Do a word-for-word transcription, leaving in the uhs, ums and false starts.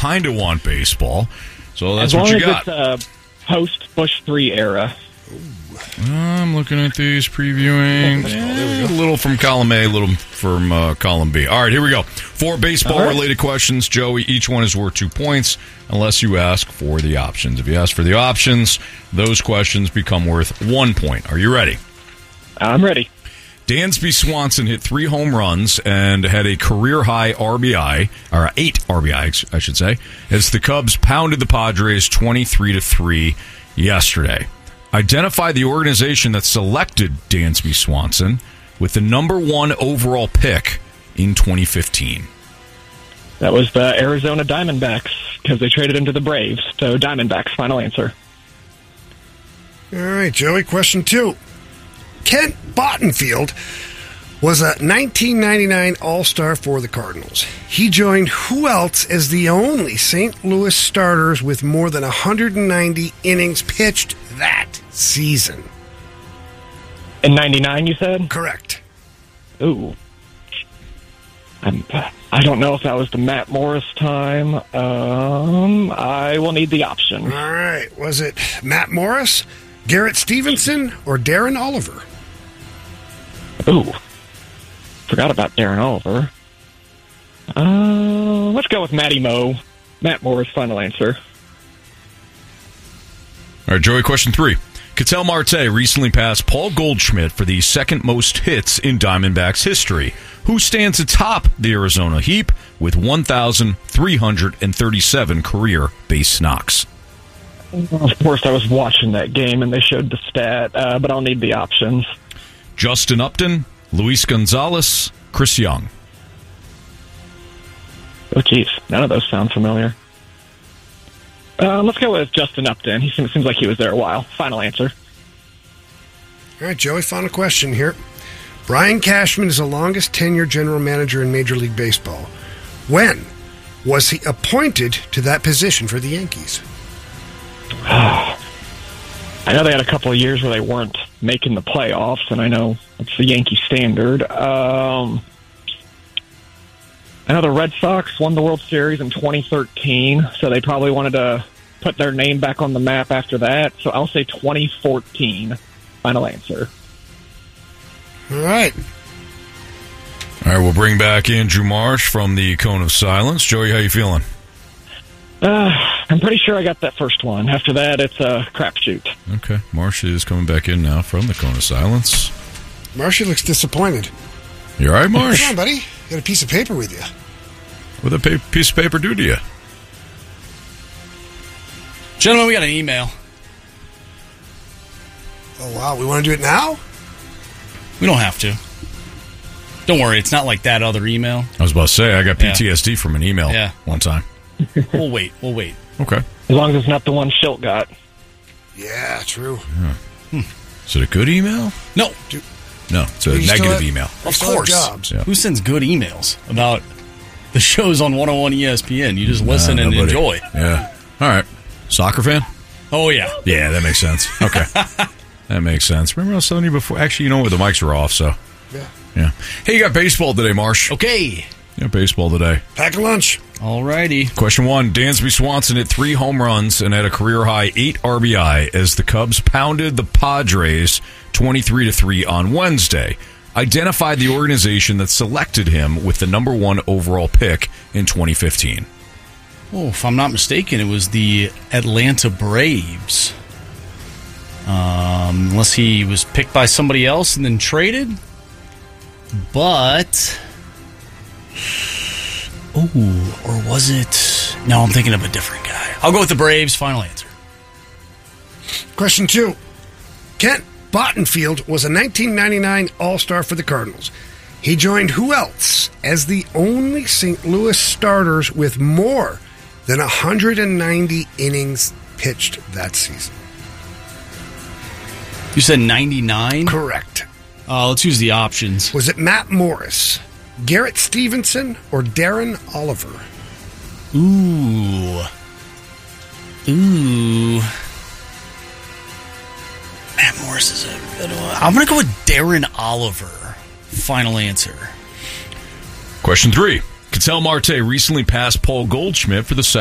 kind of want baseball. So that's as what long you as got. It's uh, post-Bush three era. I'm looking at these, previewing. Eh, a little from column A, a little from uh, column B. All right, here we go. Four baseball-related right. questions, Joey. Each one is worth two points unless you ask for the options. If you ask for the options, those questions become worth one point. Are you ready? I'm ready. Dansby Swanson hit three home runs and had a career-high R B I, or eight R B Is, I should say, as the Cubs pounded the Padres twenty-three to three yesterday. Identify the organization that selected Dansby Swanson with the number one overall pick in twenty fifteen. That was the Arizona Diamondbacks, because they traded him to the Braves. So Diamondbacks, final answer. All right, Joey, question two. Kent Bottenfield was a nineteen ninety-nine All-Star for the Cardinals. He joined who else as the only Saint Louis starters with more than one hundred ninety innings pitched that season? In ninety-nine, you said? Correct. Ooh. I'm, I don't know if that was the Matt Morris time. Um, I will need the option. All right. Was it Matt Morris, Garrett Stevenson, or Darren Oliver? Ooh. Forgot about Darren Oliver. Uh, let's go with Matty Moe. Matt Morris, final answer. All right, Joey, question three. Ketel Marte recently passed Paul Goldschmidt for the second most hits in Diamondbacks history. Who stands atop the Arizona heap with one thousand three hundred thirty-seven career base knocks? Of course, I was watching that game, and they showed the stat, uh, but I'll need the options. Justin Upton, Luis Gonzalez, Chris Young. Oh, geez. None of those sound familiar. Um, let's go with Justin Upton. He seems, seems like he was there a while. Final answer. All right, Joey, final question here. Brian Cashman is the longest tenured general manager in Major League Baseball. When was he appointed to that position for the Yankees? I know they had a couple of years where they weren't making the playoffs, and I know it's the Yankee standard. Um, I know the Red Sox won the World Series in twenty thirteen, so they probably wanted to put their name back on the map after that. So I'll say twenty fourteen. Final answer. All right. All right, we'll bring back Andrew Marsh from the Cone of Silence. Joey, how you feeling? Uh, I'm pretty sure I got that first one. After that, it's a crapshoot. Okay, Marsh is coming back in now from the Cone of Silence. Marshy looks disappointed. You all right, Marsh? Come on, buddy. You got a piece of paper with you. What did a pa- piece of paper do to you? Gentlemen, we got an email. Oh, wow. We want to do it now? We don't have to. Don't worry, it's not like that other email. I was about to say, I got P T S D yeah. from an email yeah. one time. We'll wait. We'll wait. Okay. As long as it's not the one Schilt got. Yeah, true. Yeah. Hmm. Is it a good email? No. Do, no, it's a negative have, email. Of course. Jobs. Yeah. Who sends good emails about the shows on one oh one E S P N? You just listen nah, and nobody. enjoy. Yeah. All right. Soccer fan? Oh, yeah. Yeah, that makes sense. Okay. That makes sense. Remember I was telling you before? Actually, you know what? The mics were off, so. Yeah. Yeah. Hey, you got baseball today, Marsh. Okay. Yeah, baseball today. Pack a lunch. All righty. Question one. Dansby Swanson hit three home runs and had a career-high eight R B I as the Cubs pounded the Padres twenty-three to three on Wednesday. Identify the organization that selected him with the number one overall pick in twenty fifteen. Oh, if I'm not mistaken, it was the Atlanta Braves. Um, unless he was picked by somebody else and then traded. But... Oh, or was it... No, I'm thinking of a different guy. I'll go with the Braves. Final answer. Question two. Kent Bottenfield was a nineteen ninety-nine All-Star for the Cardinals. He joined who else as the only Saint Louis starters with more than one hundred ninety innings pitched that season? You said ninety-nine? Correct. Uh, let's use the options. Was it Matt Morris, Garrett Stevenson, or Darren Oliver? Ooh. Ooh. Matt Morris is a good one. I'm going to go with Darren Oliver. Final answer. Question three. Ketel Marte recently passed Paul Goldschmidt for the second